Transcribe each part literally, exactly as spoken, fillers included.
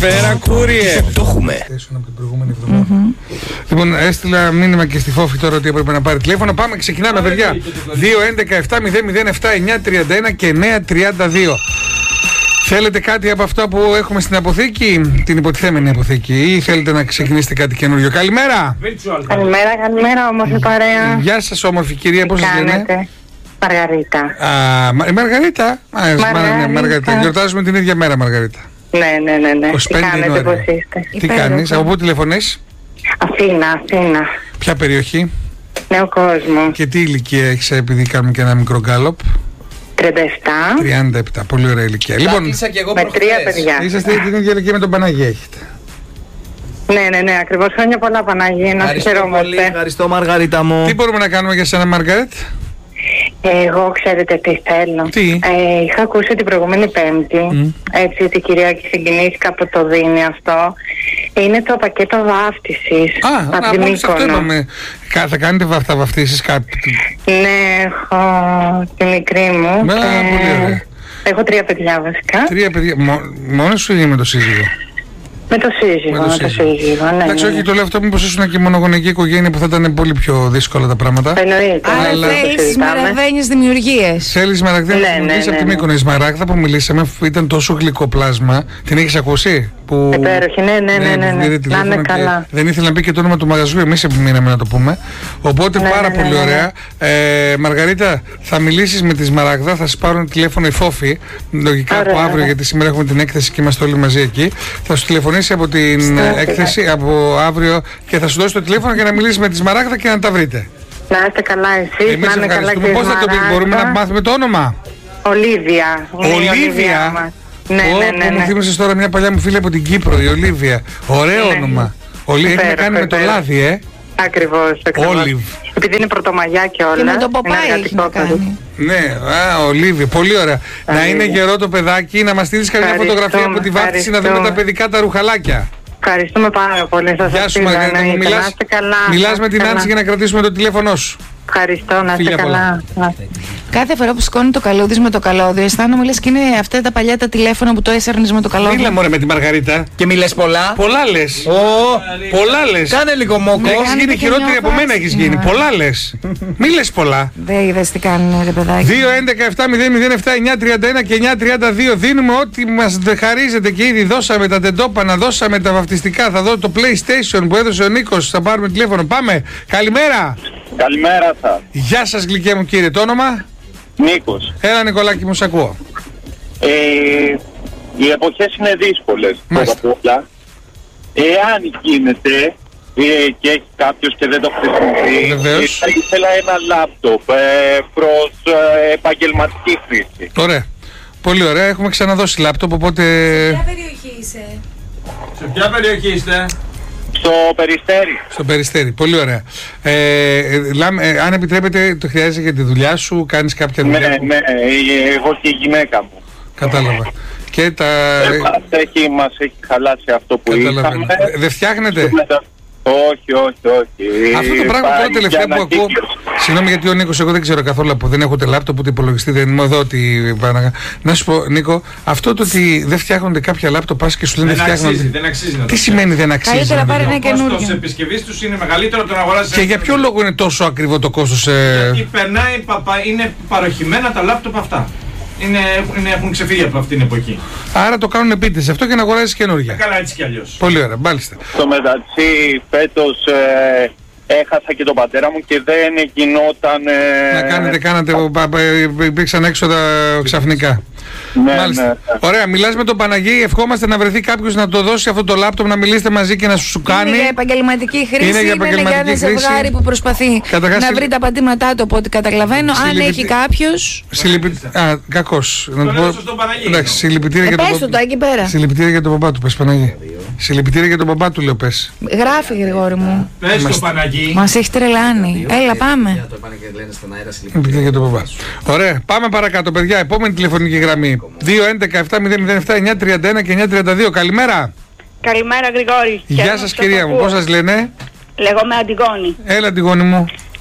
Πέρα κούριε. Το έχουμε. Λοιπόν, έστειλα μήνυμα και στη Φόφη τώρα ότι έπρεπε να πάρει τηλέφωνο. Πάμε, ξεκινάμε, παιδιά. δύο έντεκα επτά μηδέν μηδέν επτά εννιά τριάντα ένα και εννιά τριάντα δύο. Θέλετε κάτι από αυτά που έχουμε στην αποθήκη, την υποτιθέμενη αποθήκη, ή θέλετε να ξεκινήσετε κάτι καινούριο? Καλημέρα! Καλημέρα, καλημέρα, όμορφη παρέα. Γεια σας, όμορφη κυρία, πώς σας λένε? Μαργαρίτα. Α, Μα- Μαργαρίτα. Α, Μαργαρίτα. ναι, Μαργαρίτα. Γιορτάζουμε την ίδια μέρα, Μαργαρίτα. Ναι, ναι, ναι, ναι. είκοσι Τι πέντε κάνετε, Ιανουαρίου. πώς είστε? Τι κάνεις, από πού τηλεφωνείς? Αθήνα, Αθήνα. Ποια περιοχή? Νέο κόσμο. Και τι ηλικία έχεις, επειδή κάνουμε και ένα μικρό γκάλοπ? τριάντα επτά. τριάντα επτά, πολύ ωραία ηλικία. Λοιπόν, Κλείσα και εγώ Με τρία προχθές. παιδιά. είσαστε την ίδια ηλικία με τον Παναγία έχετε. Ναι, ναι, ναι, ακριβώς. Χρόνια πολλά, Παναγία, να Ευχαριστώ πολύ, χαιρόμαστε. ευχαριστώ Μαργαρίτα μου. Τι μπορούμε να κάνουμε για σένα, Μαργαρέτ? Εγώ ξέρετε τι θέλω. Τι? Ε, είχα ακούσει την προηγούμενη Πέμπτη, έτσι, ότι η κυρία συγκινήθηκε από το δίνει αυτό. Είναι το πακέτο βάφτισης. Α, από να τη μόλις αυτό Μύκονο. είπαμε. Κα- Θα κάνετε βα- θα βαφτίσεις κάτι? Ναι, έχω τη μικρή μου. Ναι, και πολύ ωραία. έχω τρία παιδιά βασικά. Τρία παιδιά. Μο- Μόνος σου ή με το σύζυγο? Με το σύζυγο, με το σύζυγο, ναι. Εντάξει, ναι. όχι, το λέω αυτό μήπως ήσουν και μονογονική οικογένεια που θα ήταν πολύ πιο δύσκολα τα πράγματα. Εννοείται. Αλλά Άρα δεν το θέλεις συζητάμε. σμαραγδένιες δημιουργίες. Θέλει Σμαραγδένη Ναι, να ναι, από ναι, τη ναι. Μύκονο. Η Σμαράγδα που μιλήσαμε ήταν τόσο γλυκοπλάσμα. Την έχεις ακούσει? Που... Υπέροχη, ναι, ναι, ναι, ναι, ναι. πήρε Να τηλέφωνο είναι και καλά. δεν ήθελε να πει και το όνομα του μαγαζιού. Εμείς επιμείναμε να το πούμε. Οπότε Ναι, πάρα ναι, ναι, πολύ ναι, ναι. ωραία. Ε, Μαργαρίτα, θα μιλήσεις με τη Σμαράγδα, θα σας πάρουν τηλέφωνο η Φόφη. Λογικά Ωραία, από αύριο, ωραία. γιατί σήμερα έχουμε την έκθεση και είμαστε όλοι μαζί εκεί. Θα σου τηλεφωνήσει από την Στέλνω, έκθεση από αύριο και θα σου δώσει το τηλέφωνο για να μιλήσεις με τη Σμαράγδα και να τα βρείτε. Να είστε καλά εσείς, Εμείς να είναι καλά και ευχαριστούμε. η Πώς θα το πει, Σμαράγδα. μπορούμε να μάθουμε το όνομα? Ολίβια. Είναι η Ολίβια. μας. Ναι, Ω, ναι, που ναι, μου ναι. θύμισες τώρα μια παλιά μου φίλη από την Κύπρο, η Ολίβια. Ωραίο Ναι. όνομα. Ολί... Έχει να Υπέροχο, κάνει με το υπέροχο. λάδι, ε. Ακριβώς, ακριβώς. Olive. Επειδή είναι πρωτομαγιά και όλα. Και με το είναι ποπάι έχει εργατικό να παιδί. κάνει. Ναι, α, Ολίβια. Πολύ ωραία. Να Ολίβια. είναι γερό το παιδάκι, να μας στείλεις καμιά Ευχαριστούμε, φωτογραφία από τη βάφτιση να δούμε τα ευχαριστούμε. παιδικά τα ρουχαλάκια. Ευχαριστούμε πάρα πολύ. Σας Γεια σου, στείλω, Μαργαρίτα μου. εννοείται. Να Μιλάς, είστε καλά. μιλάς να με είστε την καλά. Άνση για να κρατήσουμε το τηλέφωνό σου. Ευχαριστώ, να είστε Φιλιά καλά. Να- Κάθε φορά που σηκώνει το καλώδιο με το καλώδιο, αισθάνομαι λες και είναι αυτά τα παλιά τα τηλέφωνα που το έσαιρνες με το καλώδιο. Μίλα μωρέ με τη Μαργαρίτα. Και μη λες πολλά. Πολλά λες. Ω, Πολλά λες. κάνε λίγο μόκο. Έχεις Κάνετε γίνει και χειρότερη μια από μένα, έχεις φάση. γίνει. Πολλά λες. Μη λες πολλά. Δεν είδες τι κάνουν ρε παιδάκι. δύο έντεκα επτά μηδέν μηδέν επτά εννιά τριάντα ένα και εννιά τριάντα δύο. Δίνουμε ό,τι μας χαρίζεται και ήδη δώσαμε τα τεντόπανα, δώσαμε τα βαφτιστικά. Θα δω το PlayStation που έδωσε ο Νίκος. Θα πάρουμε τηλέφωνο. Πάμε. Καλημέρα. Καλημέρα σας. Γεια σας, γλυκέ μου κύριε. Το όνομα? Νίκος. Έλα, Νικολάκη μου, σ' ακούω. Ε, οι εποχές είναι δύσκολες. Μάλιστα. Πρώτα απ' όλα. Εάν γίνεται ε, και έχει κάποιος και δεν το χρησιμοποιεί, Βεβαίως. ε, θα ήθελα ένα λάπτοπ ε, προς ε, επαγγελματική χρήση. Ωραία. Πολύ ωραία. Έχουμε ξαναδώσει λάπτοπ, οπότε. περιοχή είσαι? Σε ποια περιοχή είστε? Στο Περιστέρι. Στο Περιστέρι. Πολύ ωραία. Ε, ε, λάμε- ε, αν επιτρέπετε, το χρειάζεται για τη δουλειά σου, κάνεις κάποια Ναι, δουλειά. ναι, που- ε, εγώ και η γυναίκα μου. Κατάλαβα. Και τα. Ε, μας, έχει, μας έχει χαλάσει αυτό που Καταλαβαίνω. είχαμε. Ε, Δεν φτιάχνετε? Όχι, όχι, όχι. Αυτό το πράγμα τώρα Υπάρχει τελευταία που ακούω. ανακύκλωση. Συγγνώμη γιατί ο Νίκος, εγώ δεν ξέρω καθόλου από. Δεν έχω ούτε λάπτοπ ούτε υπολογιστή, δεν είμαι εδώ. Ότι... Να σου πω, Νίκο, αυτό το ότι δεν φτιάχνονται κάποια λάπτοπ, πας και σου λένε Δεν δεν αξίζει, φτιάχνονται. δεν αξίζει να το Τι σημαίνει δεν αξίζει? Καλύτερα ρε πάρε παιδί? ένα Το κόστος καινούριο. επισκευής τους είναι μεγαλύτερο από το να αγοράσεις. Και για ποιο λόγο είναι τόσο ακριβό το κόστος? Ε... Γιατί περνάει, παπα, είναι παροχημένα τα λάπτοπ αυτά. Είναι, είναι, έχουν ξεφύγει από αυτήν την εποχή. Άρα το κάνουν επίτηδες αυτό και να αγοράζεις καινούργια. Καλά έτσι κι αλλιώς. Πολύ ωραία, μάλιστα. Στο μεταξύ φέτος ε, έχασα και τον πατέρα μου και δεν γινόταν... Ε, Να κάνετε, κάνατε, πα- πα- υπήρξαν έξοδα ξαφνικά. Ναι, Μάλιστα. ναι, ναι. Ωραία, μιλάς με τον Παναγί, ευχόμαστε να βρεθεί κάποιος να το δώσει αυτό το λάπτοπ, να μιλήσετε μαζί και να σου κάνει. Είναι για επαγγελματική χρήση, Είναι για είναι επαγγελματική για ένα χρήση. ζευγάρι που προσπαθεί Καταρχάς, να συ- βρει τα πατήματά του από ό,τι καταλαβαίνω. Αν Συλληπιτή- έχει κάποιος. Συλληπι... Α, κακός. Να Τον του πω- έδωσε στον Παναγί. Εντάξει, συλληπιτήρια Ε, για τον πες του παπά. το εκεί πέρα. Συλληπιτήρια για τον παπά του, πες Παναγί. Συλληπιτήρια για τον παπά του, λέω, πες. Γράφει Γρηγόρη μου. Πες το Παναγί. Μας έχει τρελάνει. Έλα πάμε. Το πάνε και λένε στον αέρα Συλληπιτήρια για τον παπά. Ωραία, πάμε παρακάτω, παιδιά. Επόμενη τηλεφωνική γραμμή. δύο έντεκα επτά μηδέν μηδέν επτά εννιά τριάντα ένα και εννιά τριάντα δύο. Καλημέρα. Καλημέρα, Γρηγόρη. Γεια σας κυρία μου, πώς σας λένε? Λέγομαι Αντιγόνη. Έλα, Αντιγόνη μου.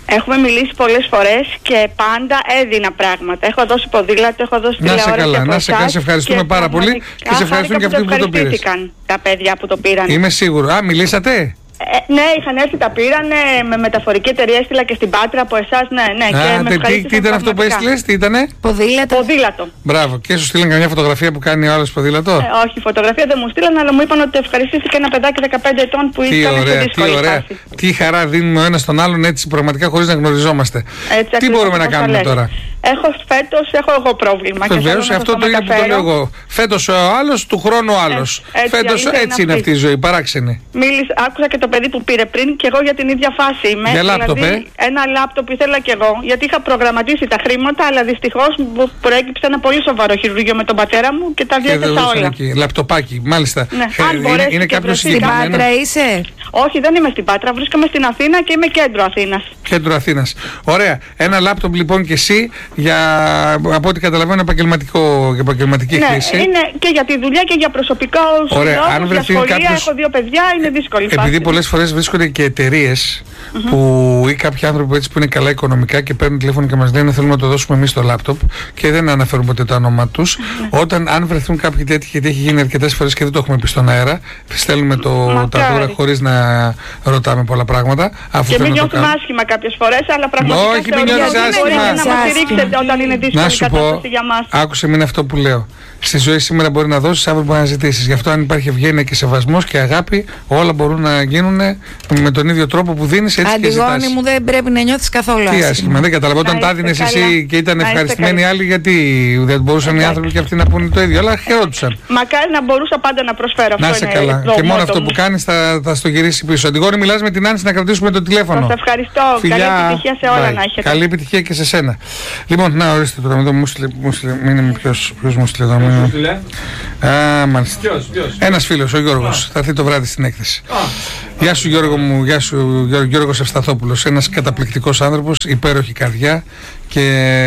Έχουμε μιλήσει πολλές φορές και πάντα έδινα πράγματα. Έχω δώσει ποδήλατο, έχω δώσει τηλεόραση. Να σε καλά, να σε καλά, σε ευχαριστούμε πάρα πολύ και σε ευχαριστούν και αυτοί που το πήρες. Τα παιδιά που το πήραν. Είμαι σίγουρο. Α, μιλήσατε? Ε, ναι, είχαν έρθει, τα πήρανε με μεταφορική εταιρεία, έστειλα και στην Πάτρα από εσάς, ναι, ναι. Α, και τε, με τι, τι ήταν αυτό που έστειλες, τι ήτανε? Ποδήλατο. Ποδήλατο. Μπράβο, και σου στείλαν καμιά φωτογραφία που κάνει ο άλλος ποδήλατο? Ε, όχι, φωτογραφία δεν μου στείλαν, αλλά μου είπαν ότι ευχαριστήθηκε ένα παιδάκι δεκαπέντε ετών που τι ήταν ωραία, σε δύσκολη τι ωραία. φάση. Τι χαρά δίνουμε ο ένας τον άλλον έτσι πραγματικά χωρίς να γνωριζόμαστε. Έτσι, τι μπορούμε να κάνουμε λες. τώρα? Έχω φέτος, έχω εγώ πρόβλημα. Βεβαίως, αυτό το είναι που το λέω εγώ. Φέτος ο άλλος, του χρόνου ο άλλος. Ε, έτσι, Φέτος είναι έτσι είναι αυτή η ζωή, παράξενη. Μίλησα, άκουσα και το παιδί που πήρε πριν και εγώ για την ίδια φάση είμαι. Για λάπτοπ, δηλαδή, ε? ένα λάπτοπ ήθελα κι εγώ, γιατί είχα προγραμματίσει τα χρήματα, αλλά δυστυχώς μου προέκυψε ένα πολύ σοβαρό χειρουργείο με τον πατέρα μου και τα διέθεσα όλα. Εκεί, λαπτοπάκι, μάλιστα. Ναι. Ε, Αν είναι είναι κάποιο Στην συγκεκριμένο? Πάτρα είσαι? Όχι, δεν είμαι στην Πάτρα, βρίσκομαι στην Αθήνα και είμαι κέντρο Αθήνας. Κέντρο Αθήνας. Ωραία. Ένα λάπτοπ λοιπόν και εσύ για, από ό,τι καταλαβαίνω, επαγγελματικό, για επαγγελματική ναι, χρήση. Είναι και για τη δουλειά και για προσωπικά Ωραία. λόγους, Αν για βρεθεί σχολεία, κάποιος... έχω δύο παιδιά, είναι δύσκολη φάση. Επειδή πολλές φορές βρίσκονται και εταιρείες mm-hmm. που ή κάποιοι άνθρωποι έτσι που είναι καλά οικονομικά και παίρνουν τηλέφωνο και μας λένε θέλουμε να το δώσουμε εμείς το λάπτοπ και δεν αναφέρουν ποτέ το όνομά τους. Mm-hmm. Όταν αν βρεθούν κάποιοι τέτοιοι, γιατί έχει γίνει αρκετές φορές και δεν το έχουμε πει στον αέρα, στέλνουμε το, τα δώρα χωρίς να ρωτάμε πολλά πράγματα. Αφού και μην νιώθουμε άσχημα κάποιες φορές, αλλά πραγματικά όχι, μην νιώθεις άσχημα. να μας στηρίξετε όταν είναι δύσκολη η κατάσταση για μας. Άκουσε με είναι αυτό που λέω. Στη ζωή σήμερα μπορεί να δώσεις, αύριο μπορεί να ζητήσεις. Γι' αυτό αν υπάρχει ευγένεια και σεβασμός και αγάπη, όλα μπορούν να γίνουν με τον ίδιο τρόπο που δίνεις, έτσι Αντιγόνη και ζητάς. μου, δεν πρέπει να νιώθεις καθόλου άσχημα. Τι άσχημα, δεν καταλαβαίνω. Όταν τα δίνεις εσύ και ήταν ευχαριστημένοι άλλοι, γιατί δεν μπορούσαν οι άνθρωποι και αυτοί να πούνε το ίδιο, αλλά χαιρόντουσαν. Μακάρι να μπορούσα πάντα να προσφέρω αυτό. Να είσαι καλά. Και μόνο αυτό που κάνεις θα, θα στο γυρίσει πίσω. Αντιγόνη, μιλάς με την Άννη να κρατήσουμε το τηλέφωνο. Σας ευχαριστώ. Φιλιά. Καλή επιτυχία σε όλα να έχετε. Καλή επιτυχία και σε σένα. Λοιπόν, να ορίστε τώρα εδώ μου στείλε. Ποιος μου στείλε εδώ? Α, μάλιστα. Ποιος, ποιος? Ένας φίλος, ο Γιώργος. Α. Θα έρθει το βράδυ στην έκθεση. Α. Γεια σου Γιώργο μου, γεια σου Γιώργος Ευσταθόπουλος. Ένας καταπληκτικός άνθρωπος, υπέροχη καρδιά και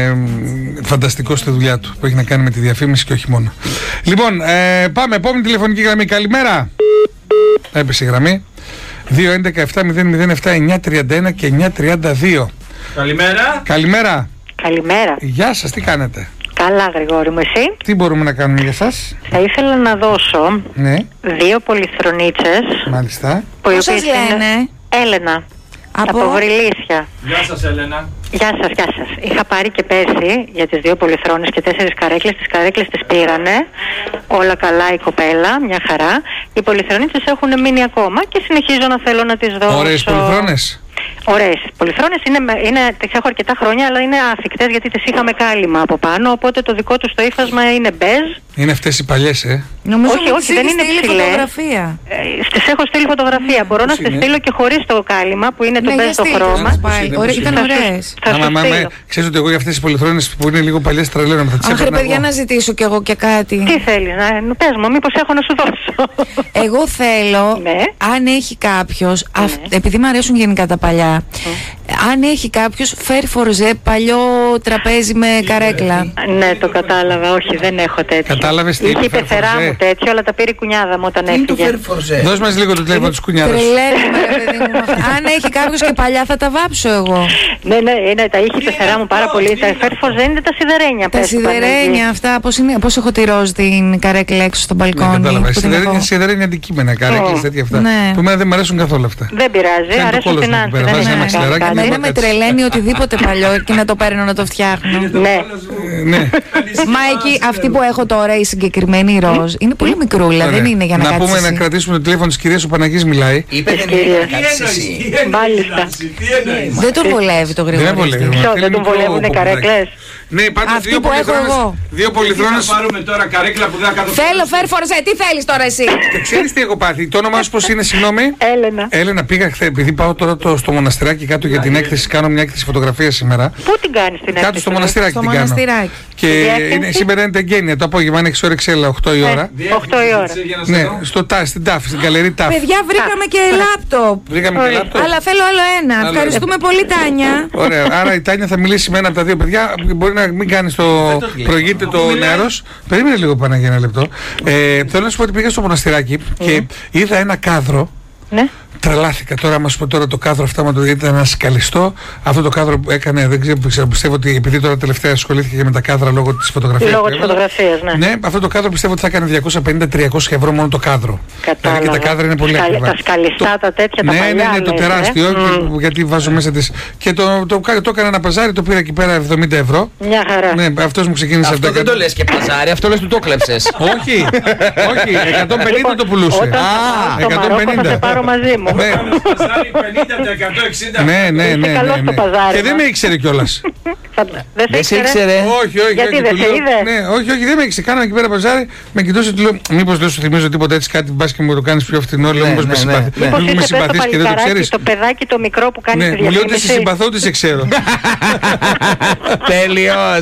φανταστικός στη δουλειά του που έχει να κάνει με τη διαφήμιση και όχι μόνο. Λοιπόν, ε, πάμε, επόμενη τηλεφωνική γραμμή. Καλημέρα. Έπεσε η γραμμή. δύο έντεκα επτά μηδέν μηδέν επτά εννιά τριάντα ένα και εννιά τριάντα δύο. Καλημέρα. Καλημέρα. Καλημέρα. Γεια σας, τι κάνετε? Καλά, Γρηγόρη μου, εσύ? Τι μπορούμε να κάνουμε για σας? Θα ήθελα να δώσω ναι. δύο πολυθρονίτσες. Μάλιστα. Πώς σας λένε? Είναι... Έλενα. Από, από Βρυλίσια. Γεια σας Έλενα. Γεια σας, γεια σας. Είχα πάρει και πέρσι για τις δύο πολυθρόνες και τέσσερις καρέκλες. Τις καρέκλες τις πήρανε. Όλα καλά η κοπέλα, μια χαρά. Οι πολυθρονίτσες έχουν μείνει ακόμα και συνεχίζω να θέλω να τις δώσω. Ωραίες πολυθρόνες. Ωραίες. Πολυθρόνες είναι, είναι, τις έχω αρκετά χρόνια, αλλά είναι άθικτες γιατί τις είχαμε κάλυμα από πάνω. Οπότε το δικό τους το ύφασμα είναι μπέζ. Είναι αυτές οι παλιές, ε. Νομίζω όχι, όχι, δεν είναι ψηλές. Φωτογραφία. Ε, στις έχω στείλει φωτογραφία. Ναι, μπορώ να στις στείλω και χωρίς το κάλυμα που είναι ναι, το μπέζ το χρώμα. Ήταν ωραίες. Ξέρεις ότι εγώ για αυτές τις πολυθρόνες που είναι λίγο παλιές τρελαίνω. Αχ, ρε παιδιά, να ζητήσω κι εγώ και κάτι. Τι θέλεις, να πες μου, μήπως έχω να σου δώσω. Εγώ θέλω, αν έχει κάποιος, επειδή μου αρέσουν γενικά τα παλιά, αν έχει κάποιος φέρει φορζέ παλιό τραπέζι με καρέκλα. Ναι, το κατάλαβα, όχι, δεν έχω τέτοιο. Κατάλαβες τι? Είχε η πεθερά μου τέτοιο, αλλά τα πήρε η κουνιάδα μου όταν έφυγε. Δώσ' μας λίγο το τηλέφωνο της κουνιάδας. Αν έχει κάποιος και παλιά θα τα βάψω εγώ. Ναι, ναι, ναι, τα είχε η πεθερά μου πάρα πολύ. Τα φέρ φορζέ είναι τα σιδερένια. Τα σιδερένια αυτά, πώς έχω τη ροζ την καρέκλα έξω στο μπαλκόνι. Σιδερένια αντικείμενα, καρέκλες τέτοια αυτά. Που εμένα δεν μου αρέσουν καθόλου αυτά. Δεν πειράζει, αρέσουν στην Άνση. Εμένα με τρελαίνει οτιδήποτε παλιό και να το παίρνω να το φτιάχνω. Ναι. Μα εκεί αυτή που έχω τώρα η συγκεκριμένη ροζ είναι πολύ μικρούλα, δεν είναι για να κάτσεις. Να πούμε να κρατήσουμε το τηλέφωνο της κυρίας, ο Παναγής μιλάει. Είπε δεν είναι να κάτσεις εσύ. Μάλιστα. Δεν τον βολεύει το γρήγορο. Δεν τον βολεύουν καρέκλες. Ναι, πάντως δύο πολυθρόνες. Δύο πολυθρόνες. Θα πάρουμε τώρα καρέκλα που δεν θα κάτω. Θέλω, φέρ φορζέ, τι θέλεις τώρα εσύ? Και ξέρεις τι έχω πάθει? Το όνομά σου πώς είναι, συγγνώμη? Έλενα. Έλενα, πήγα χθες, επειδή πάω τώρα το, στο μοναστηράκι κάτω για την έκθεση, κάνω μια έκθεση φωτογραφία σήμερα. Πού την κάνεις την έκθεση? Κάτω στο μοναστηράκι στο την μοναστηράκι. κάνω. Και είναι, σήμερα είναι τεγγένεια το απόγευμα, αν έχεις όρεξη, έλα οκτώ η ώρα. οκτώ η ώρα. Ναι, στο τάφ, στην τάφ, στην καλερί τάφ. Παιδιά, βρήκαμε και λάπτοπ. Βρήκαμε και λάπτοπ. Αλλά θέλω άλλο ένα. Ευχαριστούμε πολύ, Τάνια. Ωραία, άρα η Τάνια θα μιλήσει με ένα από τα δύο παιδιά. Μπορεί να μην κάνει το. Προηγείται το νεαρός. Περίμενε λίγο, Παναγία, ένα λεπτό. Θέλω να σου πω ότι πήγα στο μοναστηράκι και είδα ένα κάδρο. Ναι. Τρελάθηκα τώρα, να σου πω τώρα το κάδρο αυτά, το ήταν ένα σκαλιστό. Αυτό το κάδρο που έκανε, δεν ξέρω, πιστεύω ότι επειδή τώρα τελευταία ασχολήθηκε και με τα κάδρα λόγω της φωτογραφίας. Λόγω της φωτογραφίας, ναι. Ναι, αυτό το κάδρο πιστεύω ότι θα έκανε διακόσια πενήντα με τριακόσια ευρώ μόνο το κάδρο. Κατάλαβα. Και τα κάδρα είναι πολύ ακριβά. Τα σκαλιστά, τα τέτοια, τα ναι, παλιά. Ναι, ναι, το λες, τεράστιο, ε? και, γιατί βάζω μέσα της. Και το, το, το, το έκανα ένα παζάρι, το πήρα εκεί πέρα εβδομήντα ευρώ. Μια χαρά. Ναι, αυτός μου ξεκίνησε αυτό. Αυτό δεν το λες και παζάρι, αυτό λες του το κλέψες. Όχι, όχι, εκατόν πενήντα λοιπόν, το πουλούσε. Α, εκατόν πενήντα. Θα σε πάρω μαζί μου. Ναι. πενήντα με εκατόν εξήντα. Ναι, ναι, ναι, ναι, ναι. Και δεν με ήξερε κιόλας. Δεν σε ήξερε. Όχι, όχι. Γιατί δεν σε είδε. Ναι, όχι, όχι, δεν με ήξερε. Κάναμε εκεί πέρα παζάρι, με κοιτούσε, του λέω, μήπως δεν σου θυμίζω τίποτα έτσι, κάτι μπας και μου το κάνεις πιο φθηνό. Λέω, μήπως με συμπαθείς και δεν το ξέρεις. Το παιδάκι το μικρό που κάνει τη διαφήμιση. Μου λέει ότι σε συμπαθώ, ότι σε ξέρω. Τέλειος.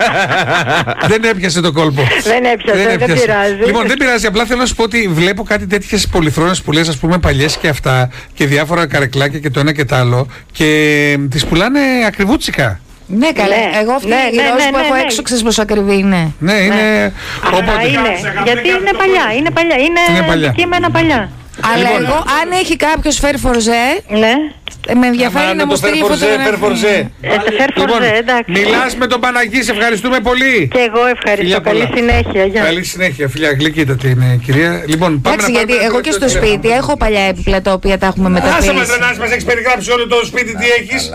Δεν έπιασε το κόλπο. Δεν έπιασε, δεν πειράζει. Λοιπόν, δεν πειράζει, απλά θέλω να σου πω ότι βλέπω κάτι τέτοιες πολυθρόνες που λες, ας πούμε, παλιές και αυτά και διάφορα καρεκλάκια και το ένα και το άλλο και τις πουλάνε ακριβούτσικα. Ναι, καλά. Εγώ αυτή ναι, η ναι, ροζ ναι, που ναι, έχω ναι. έξω, ξέρεις πόσο ακριβή είναι. Ναι, είναι. Όποτε. Είναι. Γιατί είναι παλιά, είναι παλιά. Είναι, είναι παλιά. Κείμενα παλιά. Αλλά λοιπόν, εγώ, αν έχει κάποιος φέρ φορζέ, ναι. με ενδιαφέρει να μου στείλει φωτογραφία. Λοιπόν, μιλάς με τον Παναγί, σε ευχαριστούμε πολύ. Και εγώ ευχαριστώ. Καλή συνέχεια. Γεια. Καλή συνέχεια, φιλιά, γλυκύτατη είναι κυρία. Λοιπόν, πάμε εντάξει, να γιατί εγώ και στο σπίτι έχω παλιά έπιπλα τα οποία τα έχουμε μεταφέρει. Άσε μας Ρενάς, μας έχεις περιγράψει όλο το σπίτι τι έχεις.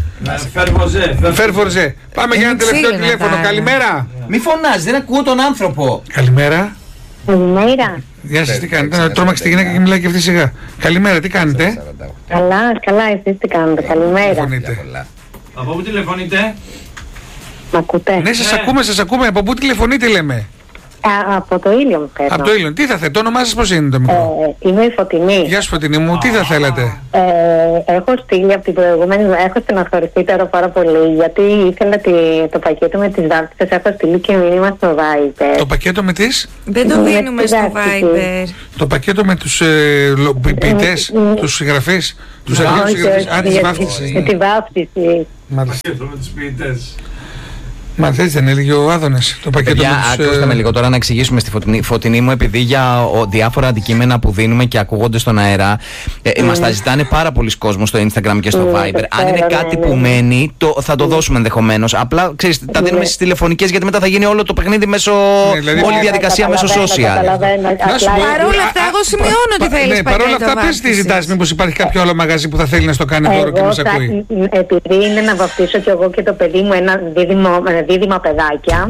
Φέρ φορζέ. Πάμε για ένα τελευταίο τηλέφωνο. Καλημέρα. Μη φωνάζεις, δεν ακούω τον άνθρωπο. Καλημέρα. Καλημέρα. Γεια σας, τι κάνετε? Τρόμαξε τη γυναίκα και μιλάει και αυτή σιγά. Καλημέρα, τι κάνετε? Καλά, καλά, εσείς τι κάνετε? Καλημέρα. Από πού τηλεφωνείτε? Μ' ακούτε? Ναι, σας ακούμε, σας ακούμε. Από πού τηλεφωνείτε λέμε? Α, από το Ήλιο μου παίρνω. Από το Ήλιο. Τι θα θέλετε, το όνομά σας πώς είναι το μικρό? Ε, είμαι η Φωτεινή. Γεια σου Φωτεινή μου, τι θα θέλετε? Ε, έχω στείλει από την προηγούμενη, έχω στεναχωρηθεί τώρα πάρα πολύ γιατί ήθελα τη, το πακέτο με τις βάφτισες, έχω στείλει και μήνυμα στο Viber. Το πακέτο με τις? Δεν το δίνουμε στο Viber. Το πακέτο με τους ε, ποιητές, τους συγγραφείς, τους αρχαίους συγγραφείς, α, τις βάφτισες. Με τη βάφτιση. Μάλιστα. Με τους ποιητές. Μα έτσι δεν έλεγε ο Άδωνες το πακέτο Παιδιά, με τους... ακούστε με λίγο τώρα να εξηγήσουμε στη Φωτεινή, Φωτεινή μου, επειδή για ο, διάφορα αντικείμενα που δίνουμε και ακούγονται στον αέρα ε, mm. μας τα ζητάνε πάρα πολλοί κόσμος στο Instagram και στο mm, Viber. Mm. Αν είναι κάτι mm. που μένει, το, θα το mm. δώσουμε ενδεχομένως. Απλά, ξέρεις, τα δίνουμε στις τηλεφωνικές γιατί μετά θα γίνει όλο το παιχνίδι μέσω, ναι, δηλαδή, όλη η διαδικασία μέσω social. Παρ' όλα αυτά, εγώ σημειώνω ότι θέλεις πακέτο. Παρ' όλα αυτά, πες τι ζητάς, μήπως υπάρχει κάποιο άλλο μαγαζί που θα θέλει να στο κάνει δώρο και μας ακούει? Επειδή είναι να βαφτίσω κι εγώ και το παιδί μου ένα δίδυμα παιδάκια.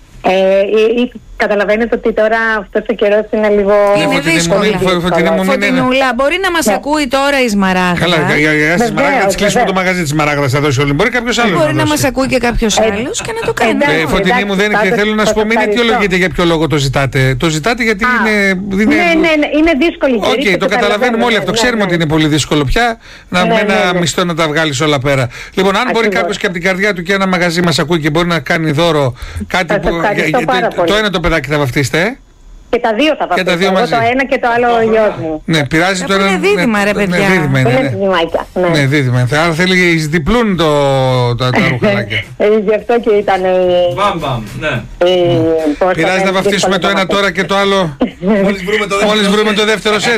Ε, καταλαβαίνετε ότι τώρα αυτός ο καιρός είναι λίγο... Είναι δύσκολο. Φωτεινούλα, μπορεί να μας ακούει τώρα η Σμαράγδα. Καλά, για τη Σμαράγδα θα της κλείσουμε το μαγαζί της Σμαράγδας, θα δώσει όλοι. Μπορεί κάποιος άλλος. Μπορεί να μας ακούει και κάποιος άλλος και να το κάνει. Φωτεινή μου, θέλω να σου πω, μην αιτιολογείτε για ποιο λόγο το ζητάτε. Το ζητάτε γιατί είναι... Ναι, ναι, είναι δύσκολη. Οκ, το καταλαβαίνουμε όλοι αυτό. Ξέρουμε ότι είναι πολύ δύσκολο πια με ένα μισθό να τα βγάλεις όλα πέρα. Λοιπόν, αν μπορεί κάποιος και από την καρδιά του και ένα μαγαζί μας ακούει και μπορεί να κάνει δώρο κάτι που. Το ένα το παιδάκι θα βαφτίσετε, ε? Και τα δύο θα βαφτίσω. Εγώ το ένα και το άλλο ο γιος μου. Ναι, πειράζει το ένα. Είναι δίδυμα, ρε παιδιά. Ναι, δίδυμα είναι. Είναι δίδυμάκια. Ναι, δίδυμα. Άρα θέλει διπλούν τα ρουχαλάκια. Γι' αυτό και ήταν. Μπαμ, μπαμ, ναι. Πειράζει να βαφτίσουμε το ένα τώρα και το άλλο. Μόλις βρούμε το δεύτερο σετ.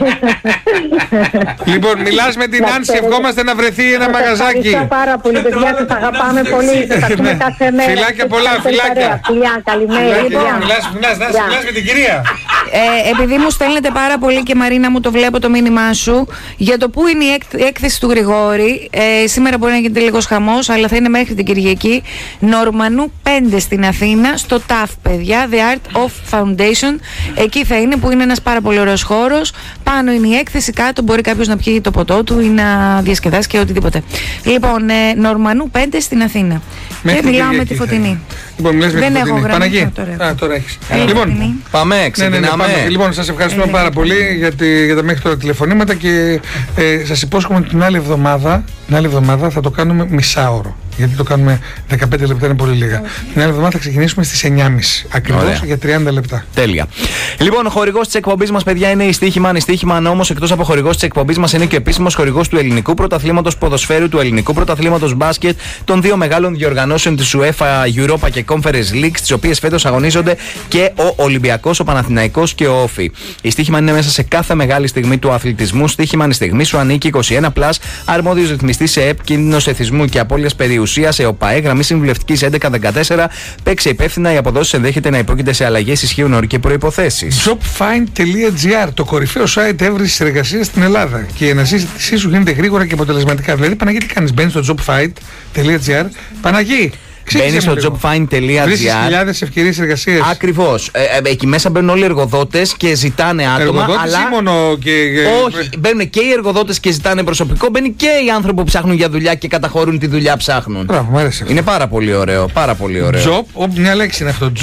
Λοιπόν, μιλάς με την Άνση, ευχόμαστε να βρεθεί ένα μαγαζάκι. Ευχαριστώ πάρα πολύ, παιδιά, σας αγαπάμε πολύ. Σας ακούμε κάθε μέρα. Φιλάκια πολλά, φιλάκια. Φιλιά, καλημέρα. Μιλάς με την κυρία. Ε, επειδή μου στέλνετε πάρα πολύ και Μαρίνα μου το βλέπω το μήνυμά σου για το που είναι η έκ, έκθεση του Γρηγόρη, ε, σήμερα μπορεί να γίνεται λίγος χαμός αλλά θα είναι μέχρι την Κυριακή. Νορμανού πέντε στην Αθήνα στο ταφ, παιδιά, The Art of Foundation, εκεί θα είναι, που είναι ένας πάρα πολύ ωραίος χώρος. Πάνω είναι η έκθεση, κάτω μπορεί κάποιος να πιει το ποτό του ή να διασκεδάσει και οτιδήποτε. Λοιπόν, ε, Νορμανού πέντε στην Αθήνα. Μέχρι και μιλάω με τη Φωτεινή. Λοιπόν, μιλάς με δεν τη έχω Φωτεινή. Παναγί. Α, τώρα έχεις. Λοιπόν, πάμε, ξεκινάμε. Ναι, ναι, ναι, λοιπόν, σας ευχαριστούμε ναι, ναι. πάρα πολύ για, τη, για τα μέχρι τώρα τηλεφωνήματα και ε, σας υπόσχομαι την άλλη εβδομάδα, την άλλη εβδομάδα θα το κάνουμε μισάωρο. γιατί το κάνουμε δεκαπέντε λεπτά, είναι πολύ λίγα. Την άλλη εβδομάδα θα ξεκινήσουμε στις εννιά και μισή ακριβώς για τριάντα λεπτά. Τέλεια. Λοιπόν, ο χορηγός της εκπομπής μας, παιδιά, είναι η Στοίχημαν. Η Στοίχημαν όμως, εκτός από χορηγός της εκπομπής μας, είναι και επίσημος χορηγός του ελληνικού πρωταθλήματος ποδοσφαίρου, του ελληνικού πρωταθλήματος μπάσκετ, των δύο μεγάλων διοργανώσεων της UEFA Europa και Conference League, τις οποίες φέτος αγωνίζονται και ο Ολυμπιακός, ο Παναθηναϊκός και ο Όφι. Η Στοίχημαν είναι μέσα σε κάθε μεγάλη στιγμή του αθλητισμού. Στοίχημαν, η στιγμή σου ανήκει. είκοσι ένα πλας, αρμόδιος ρυθμιστής σε ΕΠ, κίνδυνος εθισμού και απώλειας περιουσίας, ΕΟΠΑΕ, γραμμή συμβουλευτικής έντεκα δεκατέσσερα. Παίξε υπεύθυνα, οι αποδόσεις ενδέχεται να υπόκειται σε αλλαγές, ισχύουν όροι και προϋποθέσεις. jobfind.gr, το κορυφαίο site έβρεσης εργασίας στην Ελλάδα. Και η αναζήτησή σου γίνεται γρήγορα και αποτελεσματικά. Δηλαδή, Παναγί, τι κάνεις, μπαίνεις στο jobfind.gr. Παναγί, μπαίνεις στο jobfind.gr. Βρίσκεις χιλιάδες ευκαιρίες εργασίας. Ακριβώς. Ε, ε, εκεί μέσα μπαίνουν όλοι οι εργοδότες και ζητάνε άτομα. Εργοδότες αλλά... ή μόνο και... Όχι, μπαίνουν και οι εργοδότες και ζητάνε προσωπικό. Μπαίνουν και οι άνθρωποι που ψάχνουν για δουλειά και καταχωρούν τη δουλειά ψάχνουν. Μπράβο, μου άρεσε. Είναι πάρα πολύ ωραίο. Πάρα πολύ ωραίο. Job, όπου μια λέξη είναι αυτό.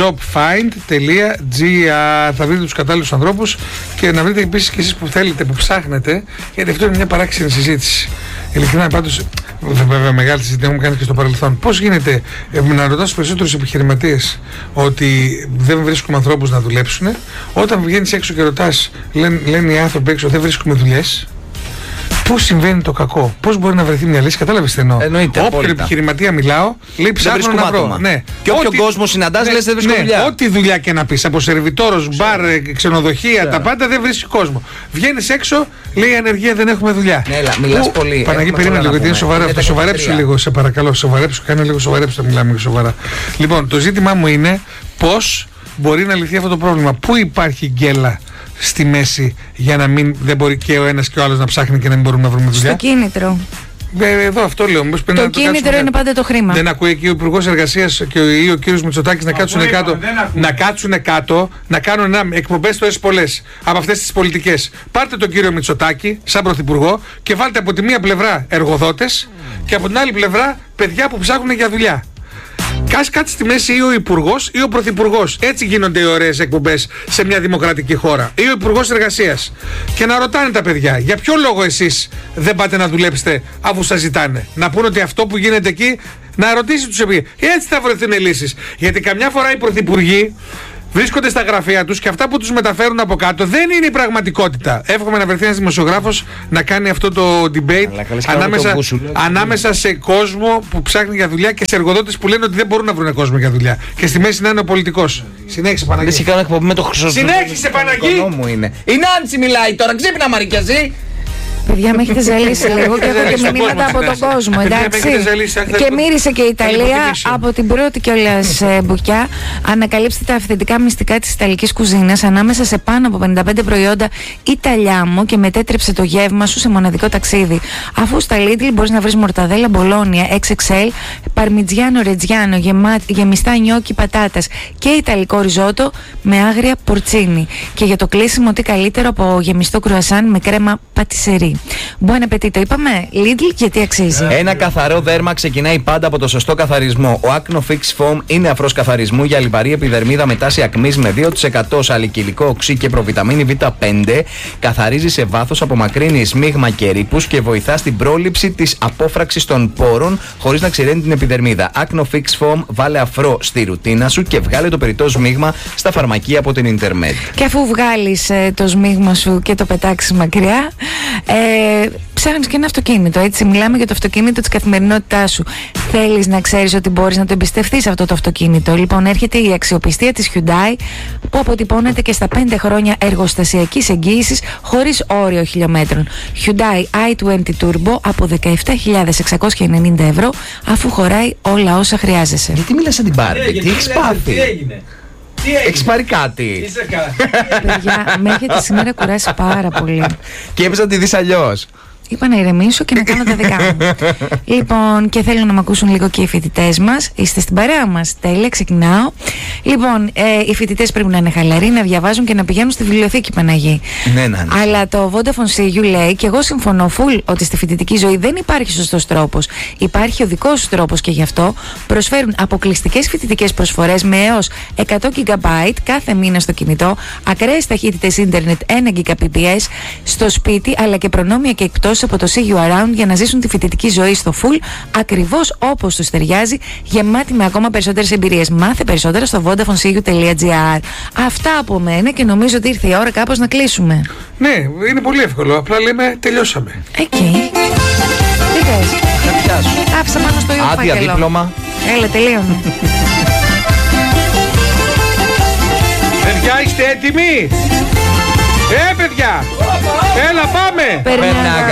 jobfind.gr. Θα βρείτε τους κατάλληλους ανθρώπους και να βρείτε επίσης και εσείς που θέλετε, που ψάχνετε, γιατί αυτό είναι μια παράξενη συζήτηση. Ειλικρινά, πάντως, βέβαια μεγάλη συζήτηση έχουμε κάνει και στο παρελθόν. Πώς γίνεται ε, να ρωτάς τους περισσότερους επιχειρηματίες ότι δεν βρίσκουμε ανθρώπους να δουλέψουν, όταν βγαίνεις έξω και ρωτάς, λένε, λένε οι άνθρωποι έξω, δεν βρίσκουμε δουλειές. Πώς συμβαίνει το κακό, πώς μπορεί να βρεθεί μια λύση, κατάλαβες τι εννοώ. Όποιον επιχειρηματία μιλάω, λέει ψάχνω να βρω. Ναι. Και όποιον κόσμο συναντάς, ναι, λες δεν βρίσκω ναι, δουλειά. Ό,τι δουλειά και να πεις, από σερβιτόρος, μπαρ, ξενοδοχεία, yeah. τα πάντα δεν βρίσκει κόσμο. Βγαίνεις έξω, λέει ανεργία, δεν έχουμε δουλειά. Ναι, μιλάς πολύ. Παναγί, περίμενε λίγο, γιατί είναι σοβαρά. Θα σοβαρέψω λίγο, σε παρακαλώ. Σοβαρέψω, κάνε λίγο σοβαρέψω, θα μιλάμε σοβαρά. Λοιπόν, το ζήτημά μου είναι πώς μπορεί να λυθεί αυτό το πρόβλημα. Πού υπάρχει γκέλα στη μέση για να μην δεν μπορεί και ο ένας και ο άλλος να ψάχνει και να μην μπορούμε να βρούμε δουλειά. Στο κίνητρο. Ε, εδώ αυτό λέω. Μήπως το, το κίνητρο είναι πάντα το χρήμα. Δεν ακούει εκεί ο Υπουργός Εργασίας και ο, ή ο κύριος Μητσοτάκης να κάτσουν κάτω, να κάτσουν κάτω, να κάνουν εκπομπές τόσες πολλές από αυτές τις πολιτικές. Πάρτε τον κύριο Μητσοτάκη σαν πρωθυπουργό και βάλτε από τη μία πλευρά εργοδότες και από την άλλη πλευρά παιδιά που ψάχνουν για δουλειά. Κάτσε κάτι στη μέση ή ο Υπουργός ή ο Πρωθυπουργός. Έτσι γίνονται οι ωραίες εκπομπές σε μια δημοκρατική χώρα. Ή ο Υπουργός Εργασίας. Και να ρωτάνε τα παιδιά, για ποιο λόγο εσείς δεν πάτε να δουλέψετε αφού σας ζητάνε. Να πούνε ότι αυτό που γίνεται εκεί, να ρωτήσει τους επί. Έτσι θα βρεθούν λύσεις. Γιατί καμιά φορά οι πρωθυπουργοί βρίσκονται στα γραφεία τους και αυτά που τους μεταφέρουν από κάτω δεν είναι η πραγματικότητα. Εύχομαι να βρεθεί ένας δημοσιογράφος να κάνει αυτό το debate ανάμεσα, ανάμεσα σε κόσμο που ψάχνει για δουλειά και σε εργοδότες που λένε ότι δεν μπορούν να βρουν κόσμο για δουλειά. Και στη μέση να είναι ο πολιτικός. Συνέχισε, Παναγί. Δεν κάνω εκπομπή με το χρυσό. Συνέχισε, Παναγί. Η Νάντσι μιλάει τώρα, ξύπνα Μαρικιαζή. Παιδιά, με έχετε ζαλίσει λίγο και έχω και μηνύματα από τον κόσμο, εντάξει. Και μύρισε και η Ιταλία από την πρώτη κιόλας μπουκιά. Ανακαλύψτε τα αυθεντικά μυστικά της ιταλικής κουζίνας ανάμεσα σε πάνω από πενήντα πέντε προϊόντα Ιταλιάμο και μετέτρεψε το γεύμα σου σε μοναδικό ταξίδι. Αφού στα Lidl μπορείς να βρεις μορταδέλα μπολόνια εξ εξ ελ, παρμιτζιάνο ρετζιάνο, γεμιστά νιόκι πατάτας και ιταλικό ριζότο με άγρια πορτσίνι. Και για το κλείσιμο, τι καλύτερο από γεμιστό κρουασάν με κρέμα πατισερί. Buon appetito, είπαμε Lidl, γιατί αξίζει. Ένα καθαρό δέρμα ξεκινάει πάντα από το σωστό καθαρισμό. Ο Acno Fix Foam είναι αφρός καθαρισμού για λιπαρή επιδερμίδα με τάση ακμής με δύο τοις εκατό σαλικυλικό οξύ και προβιταμίνη βι πέντε. Καθαρίζει σε βάθος, απομακρύνει σμίγμα και ρήπους και βοηθά στην πρόληψη της απόφραξης των πόρων χωρίς να ξηραίνει την επιδερμίδα. Acno Fix Foam, βάλε αφρό στη ρουτίνα σου και βγάλε το περιττό σμίγμα στα φαρμακεία από την Ιντερνετ. Και αφού βγάλεις ε, το σμίγμα σου και το πετάξεις μακριά, Ε, ψάχνεις και ένα αυτοκίνητο, έτσι. Μιλάμε για το αυτοκίνητο της καθημερινότητάς σου. Θέλεις να ξέρεις ότι μπορείς να το εμπιστευτείς αυτό το αυτοκίνητο. Λοιπόν, έρχεται η αξιοπιστία της Hyundai που αποτυπώνεται και στα πέντε χρόνια εργοστασιακής εγγύησης χωρίς όριο χιλιόμετρων. Hyundai άι είκοσι Turbo από δεκαεπτά χιλιάδες εξακόσια ενενήντα ευρώ, αφού χωράει όλα όσα χρειάζεσαι. Γιατί μιλάς σαν την Barbie, τι έχεις πάθει? Έχεις πάρει κάτι? Παιδιά, με έχετε σήμερα κουράσει πάρα πολύ. Και έπαιζα να τη δεις αλλιώς. Είπα να ηρεμήσω και να κάνω τα δικά μου. Λοιπόν, και θέλω να με ακούσουν λίγο και οι φοιτητές μας. Είστε στην παρέα μας. Τέλεια, ξεκινάω. Λοιπόν, ε, οι φοιτητές πρέπει να είναι χαλαροί, να διαβάζουν και να πηγαίνουν στη βιβλιοθήκη, Παναγί. Ναι, ναι, ναι. Αλλά το Vodafone See You λέει, και εγώ συμφωνώ full, ότι στη φοιτητική ζωή δεν υπάρχει σωστός τρόπος. Υπάρχει ο δικός σου τρόπος και γι' αυτό προσφέρουν αποκλειστικές φοιτητικές προσφορές με έως εκατό γιγαμπάιτ κάθε μήνα στο κινητό, ακραίες ταχύτητες ίντερνετ ένα γιγαμπάιτ στο σπίτι, αλλά και προνόμια και εκτός εκδόσεις από το See You Around για να ζήσουν τη φοιτητική ζωή στο full, ακριβώς όπως τους ταιριάζει, γεμάτη με ακόμα περισσότερες εμπειρίες. Μάθε περισσότερα στο vodafonesiu.gr. Αυτά από μένα και νομίζω ότι ήρθε η ώρα κάπως να κλείσουμε. Ναι, είναι πολύ εύκολο. Απλά λέμε τελειώσαμε. Εκεί. Τι θες? Άφησα πάνω στο ίδιο φάκελο. Άδεια δίπλωμα. Έλα, τελείωνε. Παιδιά, είστε έτοιμοι? Ε, παιδιά! Έλα, πάμε! Περνάγαμε